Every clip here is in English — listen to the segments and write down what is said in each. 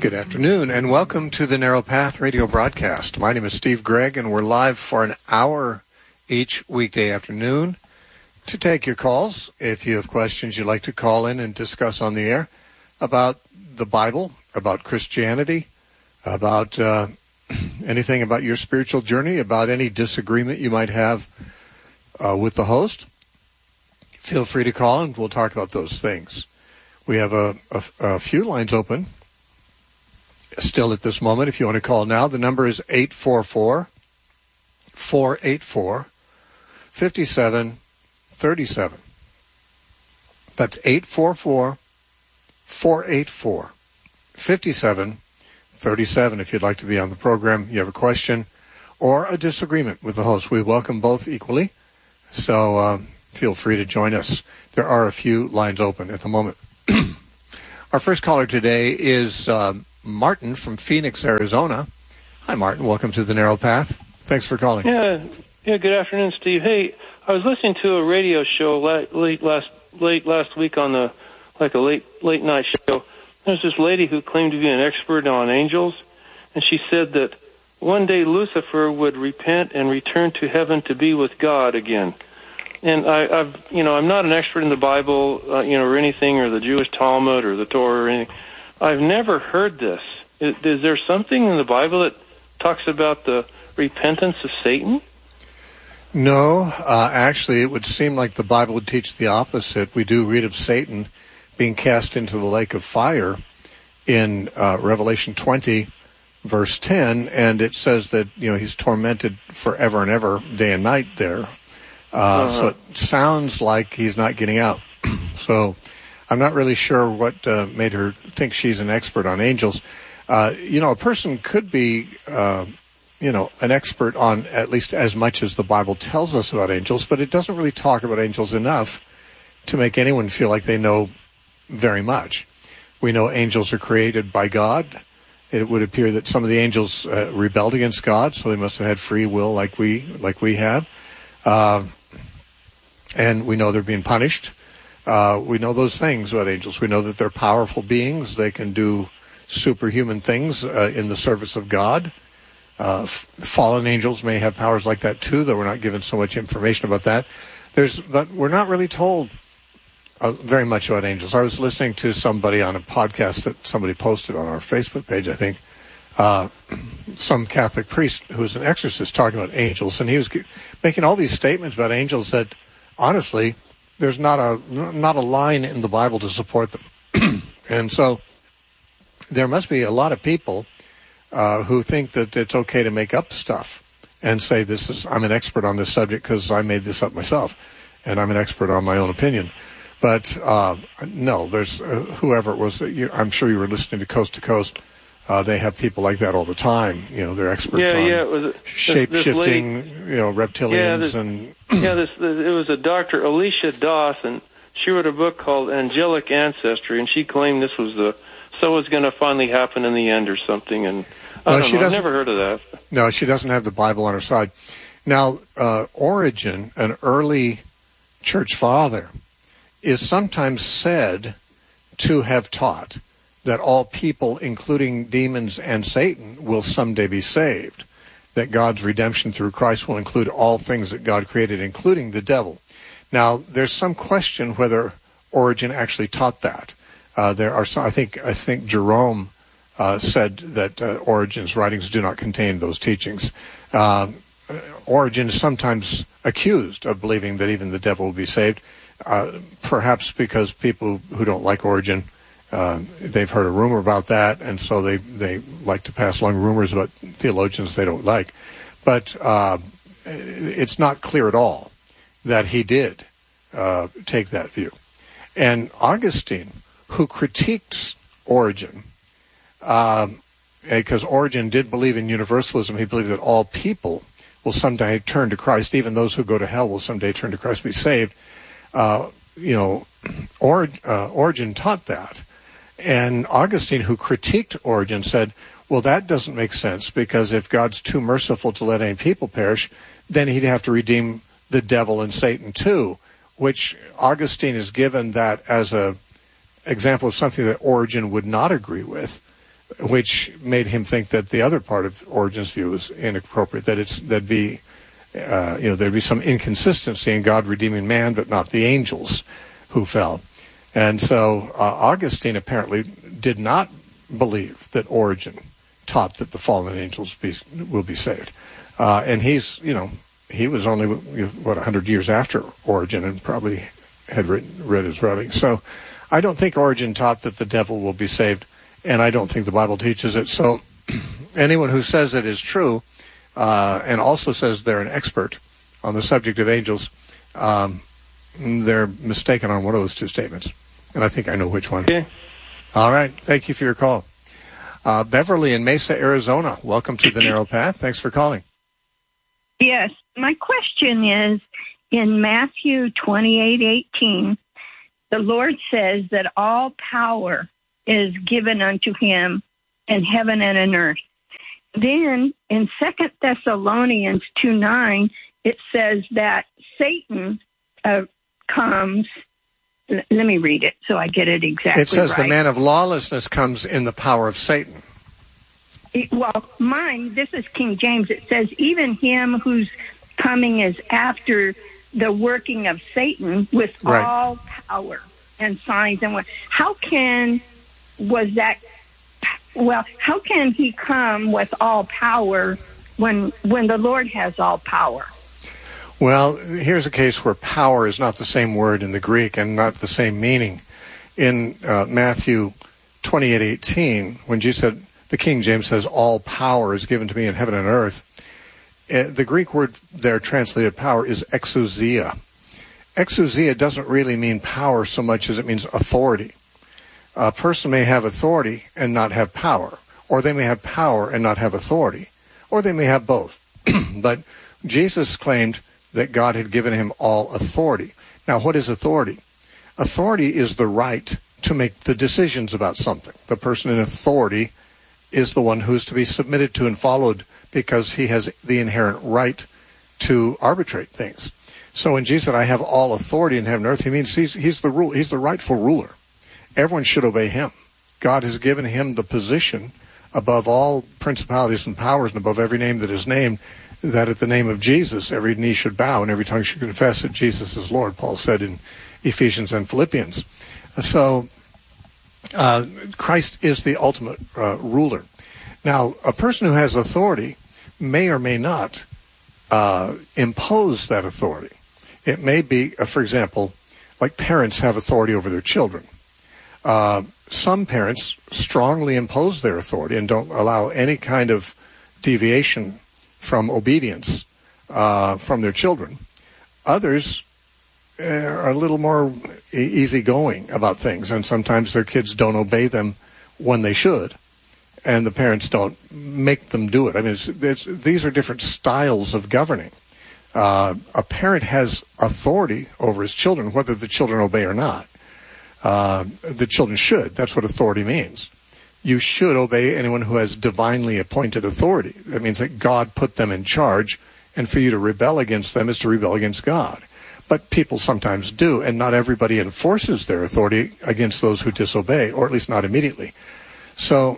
Good afternoon, and welcome to the Narrow Path radio broadcast. My name is Steve Gregg, and we're live for an hour each weekday afternoon to take your calls. If you have questions you'd like to call in and discuss on the air about the Bible, about Christianity, about anything about your spiritual journey, about any disagreement you might have with the host, feel free to call and we'll talk about those things. We have a few lines open still at this moment. If you want to call now, the number is 844-484-5737. That's 844-484-5737. If you'd like to be on the program, you have a question or a disagreement with the host. We welcome both equally, so feel free to join us. There are a few lines open at the moment. Our first caller today is Martin from Phoenix, Arizona. Hi, Martin. Welcome to the Narrow Path. Thanks for calling. Yeah. Good afternoon, Steve. Hey, I was listening to a radio show late last week on a late night show. There's this lady who claimed to be an expert on angels, and she said that one day Lucifer would repent and return to heaven to be with God again. And I'm not an expert in the Bible, or anything, or the Jewish Talmud, or the Torah, or anything. I've never heard this. Is there something in the Bible that talks about the repentance of Satan? No, actually, it would seem like the Bible would teach the opposite. We do read of Satan being cast into the lake of fire in Revelation 20, verse 10, and it says that he's tormented forever and ever, day and night there. So it sounds like he's not getting out. So I'm not really sure what made her think she's an expert on angels. A person could be, an expert on at least as much as the Bible tells us about angels, but it doesn't really talk about angels enough to make anyone feel like they know very much. We know angels are created by God. It would appear that some of the angels rebelled against God, so they must have had free will like we have. And we know they're being punished. We know those things about angels. We know that they're powerful beings. They can do superhuman things in the service of God. Fallen angels may have powers like that too, though we're not given so much information about that. But we're not really told very much about angels. I was listening to somebody on a podcast that somebody posted on our Facebook page, I think, some Catholic priest who was an exorcist talking about angels, and he was making all these statements about angels that, honestly, there's not a line in the Bible to support them. And so there must be a lot of people who think that it's okay to make up stuff and say I'm an expert on this subject because I made this up myself, and I'm an expert on my own opinion. But no, there's whoever it was. I'm sure you were listening to Coast to Coast. They have people like that all the time. They're experts on shape-shifting, reptilians and. It was a Dr. Alicia Doss, and she wrote a book called Angelic Ancestry, and she claimed this was was going to finally happen in the end or something. And I've never heard of that. No, she doesn't have the Bible on her side. Now, Origen, an early church father, is sometimes said to have taught that all people, including demons and Satan, will someday be saved, that God's redemption through Christ will include all things that God created, including the devil. Now, there's some question whether Origen actually taught that. There are some, I think Jerome said that Origen's writings do not contain those teachings. Origen is sometimes accused of believing that even the devil will be saved, perhaps because people who don't like Origen, they've heard a rumor about that, and so they like to pass along rumors about theologians they don't like. But it's not clear at all that he did take that view. And Augustine, who critiqued Origen, because Origen did believe in universalism, he believed that all people will someday turn to Christ, even those who go to hell will someday turn to Christ and be saved. Origen taught that. And Augustine, who critiqued Origen, said, well, that doesn't make sense, because if God's too merciful to let any people perish, then he'd have to redeem the devil and Satan too, which Augustine is given that as a example of something that Origen would not agree with. which made him think that the other part of Origen's view was inappropriate, that there'd be some inconsistency in God redeeming man, but not the angels who fell. And so Augustine apparently did not believe that Origen taught that the fallen angels will be saved. And he was only, 100 years after Origen, and probably had read his writings. So I don't think Origen taught that the devil will be saved, and I don't think the Bible teaches it. So anyone who says it is true, and also says they're an expert on the subject of angels, they're mistaken on one of those two statements. And I think I know which one. Okay. All right. Thank you for your call. Beverly in Mesa, Arizona. Welcome to the Narrow Path. Thanks for calling. Yes. My question is, in Matthew 28:18, the Lord says that all power is given unto him in heaven and in earth. Then in 2 Thessalonians 2:9, it says that Satan comes. Let me read it so I get it exactly right. It says the man of lawlessness comes in the power of Satan. This is King James. It says even him whose coming is after the working of Satan with all power and signs and what. How can he come with all power when the Lord has all power? Well, here's a case where power is not the same word in the Greek and not the same meaning. In Matthew 28:18, when Jesus said, the King James says, all power is given to me in heaven and earth, the Greek word there translated power is exousia. Exousia doesn't really mean power so much as it means authority. A person may have authority and not have power, or they may have power and not have authority, or they may have both. But Jesus claimed that God had given him all authority. Now, what is authority? Authority is the right to make the decisions about something. The person in authority is the one who is to be submitted to and followed because he has the inherent right to arbitrate things. So when Jesus said, I have all authority in heaven and earth, he means he's the rightful ruler. Everyone should obey him. God has given him the position above all principalities and powers and above every name that is named, that at the name of Jesus, every knee should bow and every tongue should confess that Jesus is Lord, Paul said in Ephesians and Philippians. So Christ is the ultimate ruler. Now, a person who has authority may or may not impose that authority. It may be, for example, like parents have authority over their children. Some parents strongly impose their authority and don't allow any kind of deviation from obedience from their children. Others are a little more easygoing about things, and sometimes their kids don't obey them when they should, and the parents don't make them do it. I mean, these are different styles of governing. A parent has authority over his children, whether the children obey or not. The children should. That's what authority means. You should obey anyone who has divinely appointed authority. That means that God put them in charge, and for you to rebel against them is to rebel against God. But people sometimes do, and not everybody enforces their authority against those who disobey, or at least not immediately. So,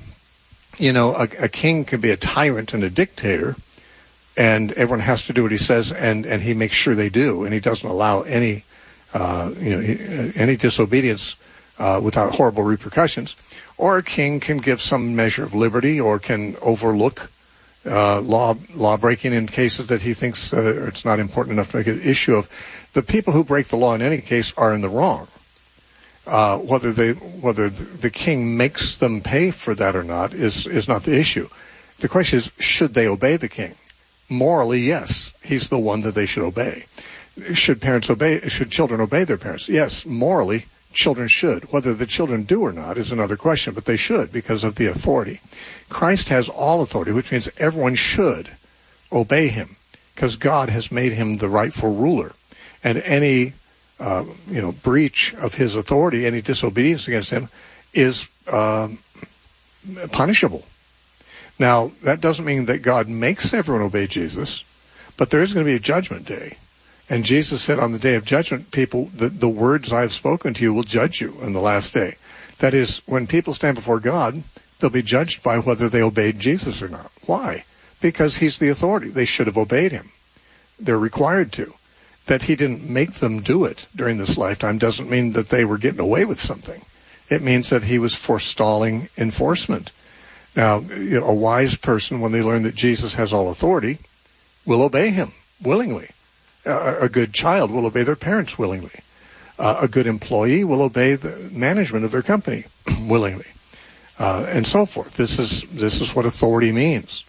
a king can be a tyrant and a dictator, and everyone has to do what he says, and he makes sure they do, and he doesn't allow any disobedience without horrible repercussions. Or a king can give some measure of liberty, or can overlook law breaking in cases that he thinks it's not important enough to make an issue of. The people who break the law in any case are in the wrong. Whether the king makes them pay for that or not is not the issue. The question is, should they obey the king? Morally, yes, he's the one that they should obey. Should children obey their parents? Yes, morally, children should. Whether the children do or not is another question, but they should because of the authority. Christ has all authority, which means everyone should obey him because God has made him the rightful ruler. And any breach of his authority, any disobedience against him is punishable. Now, that doesn't mean that God makes everyone obey Jesus, but there is going to be a judgment day. And Jesus said on the day of judgment, people, the words I have spoken to you will judge you on the last day. That is, when people stand before God, They'll be judged by whether they obeyed Jesus or not. Why? Because he's the authority. They should have obeyed him. They're required to. That he didn't make them do it during this lifetime doesn't mean that they were getting away with something. It means that he was forestalling enforcement. Now, a wise person, when they learn that Jesus has all authority, will obey him willingly. A good child will obey their parents willingly. A good employee will obey the management of their company willingly, and so forth. This is what authority means.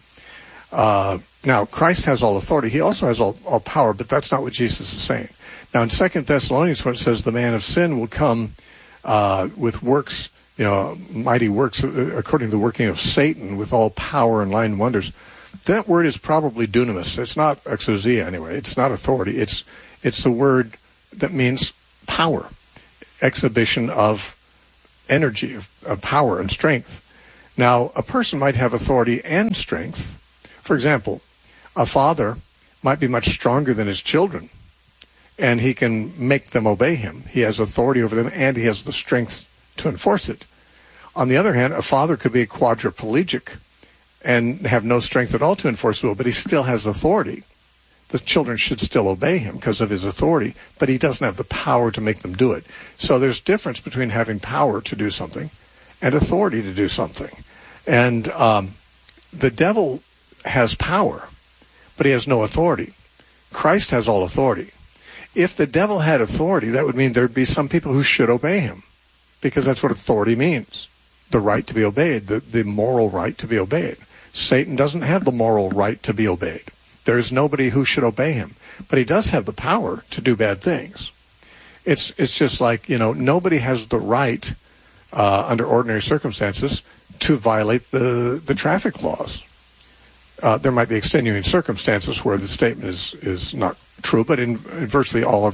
Now, Christ has all authority. He also has all power, but that's not what Jesus is saying. Now, in 2 Thessalonians, when it says the man of sin will come with works, mighty works, according to the working of Satan, with all power and lying wonders, that word is probably dunamis. It's not exousia anyway. It's not authority. It's the word that means power, exhibition of energy, of power and strength. Now, a person might have authority and strength. For example, a father might be much stronger than his children, and he can make them obey him. He has authority over them, and he has the strength to enforce it. On the other hand, a father could be a quadriplegic and have no strength at all to enforce the will, but he still has authority. The children should still obey him because of his authority, but he doesn't have the power to make them do it. So there's difference between having power to do something and authority to do something. And the devil has power, but he has no authority. Christ has all authority. If the devil had authority, that would mean there'd be some people who should obey him, because that's what authority means, the right to be obeyed, the moral right to be obeyed. Satan doesn't have the moral right to be obeyed. There is nobody who should obey him, but he does have the power to do bad things. It's just like, nobody has the right, under ordinary circumstances, to violate the traffic laws. There might be extenuating circumstances where the statement is not true, but in virtually all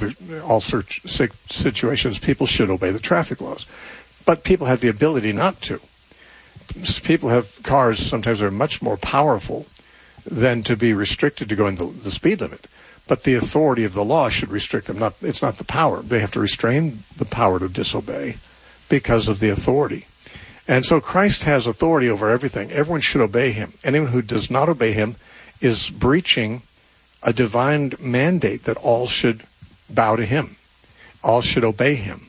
situations, people should obey the traffic laws. But people have the ability not to. People have cars sometimes that are much more powerful than to be restricted to going the speed limit. But the authority of the law should restrict them. It's not the power. They have to restrain the power to disobey because of the authority. And so Christ has authority over everything. Everyone should obey him. Anyone who does not obey him is breaching a divine mandate that all should bow to him. All should obey him.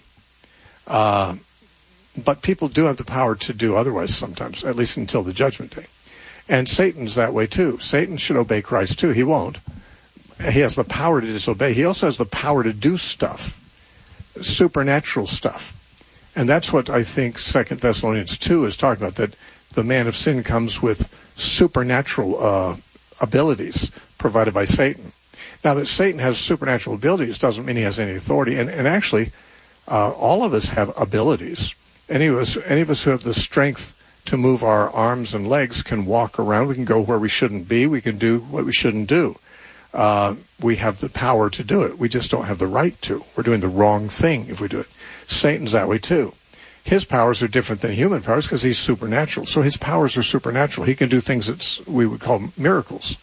But people do have the power to do otherwise sometimes, at least until the judgment day. And Satan's that way too. Satan should obey Christ too. He won't. He has the power to disobey. He also has the power to do stuff, supernatural stuff. And that's what I think 2 Thessalonians 2 is talking about, that the man of sin comes with supernatural abilities provided by Satan. Now, that Satan has supernatural abilities doesn't mean he has any authority. And actually, all of us have abilities. Any of us who have the strength to move our arms and legs can walk around. We can go where we shouldn't be. We can do what we shouldn't do. We have the power to do it. We just don't have the right to. We're doing the wrong thing if we do it. Satan's that way too. His powers are different than human powers because he's supernatural. So his powers are supernatural. He can do things that we would call miracles,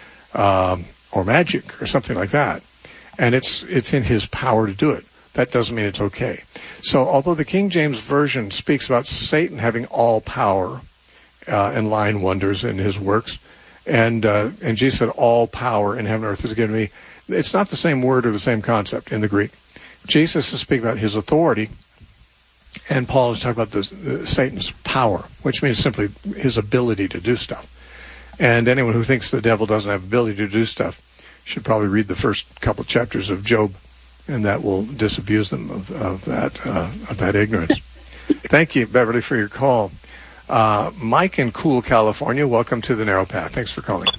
or magic or something like that. And it's in his power to do it. That doesn't mean it's okay. So although the King James Version speaks about Satan having all power and lying wonders in his works, and Jesus said all power in heaven and earth is given to me, it's not the same word or the same concept in the Greek. Jesus is speaking about his authority, and Paul is talking about Satan's power, which means simply his ability to do stuff. And anyone who thinks the devil doesn't have ability to do stuff should probably read the first couple chapters of Job, and that will disabuse them of that ignorance. Thank you, Beverly, for your call. Mike in Cool, California, welcome to the Narrow Path. Thanks for calling.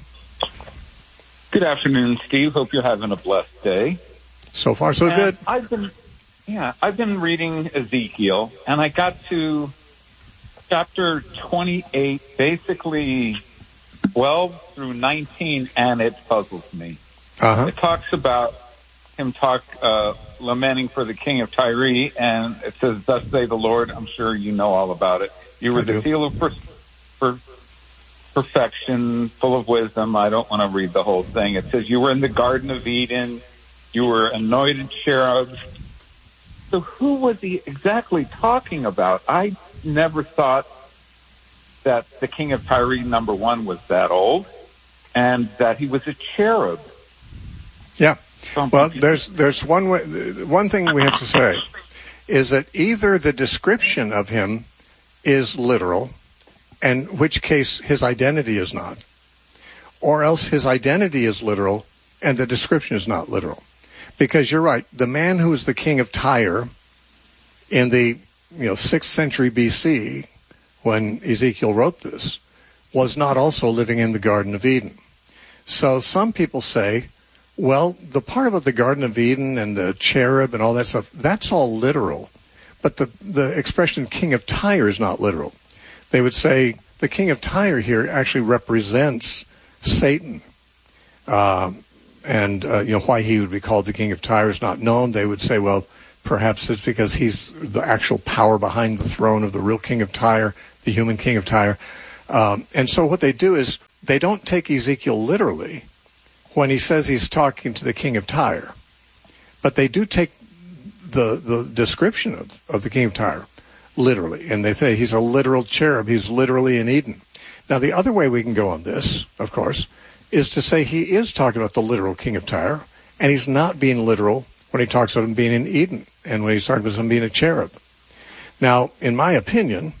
Good afternoon, Steve. Hope you're having a blessed day. So far, so good. I've been reading Ezekiel, and I got to chapter 28, basically 12 through 19, and it puzzles me. It talks about him lamenting for the king of Tyre, and it says, "Thus say the Lord." I'm sure you know all about it. You were the seal of perfection, full of wisdom. I don't want to read the whole thing. It says you were in the Garden of Eden. You were anointed cherubs. So who was he exactly talking about? I never thought that the king of Tyre, number one, was that old, and that he was a cherub. Yeah. Well, there's one thing we have to say is that either the description of him is literal, in which case his identity is not, or else his identity is literal and the description is not literal. Because you're right, the man who was the king of Tyre in the 6th century BC, when Ezekiel wrote this, was not also living in the Garden of Eden. So some people say, well, the part about the Garden of Eden and the cherub and all that stuff, that's all literal. But the expression king of Tyre is not literal. They would say the king of Tyre here actually represents Satan. Why he would be called the king of Tyre is not known. They would say, well, perhaps it's because he's the actual power behind the throne of the real king of Tyre, the human king of Tyre. And so what they do is they don't take Ezekiel literally when he says he's talking to the king of Tyre. But they do take the description of the king of Tyre literally. And they say he's a literal cherub. He's literally in Eden. Now, the other way we can go on this, of course, is to say he is talking about the literal king of Tyre, and he's not being literal when he talks about him being in Eden and when he's talking about him being a cherub. Now, in my opinion,